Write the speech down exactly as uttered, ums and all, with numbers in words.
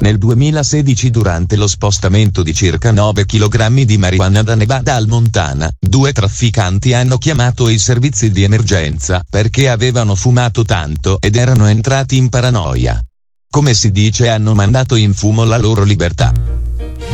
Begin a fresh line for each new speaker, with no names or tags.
Nel duemilasedici, durante lo spostamento di circa nove chilogrammi di marijuana da Nevada al Montana, due trafficanti hanno chiamato i servizi di emergenza perché avevano fumato tanto ed erano entrati in paranoia. Come si dice, hanno mandato in fumo la loro libertà.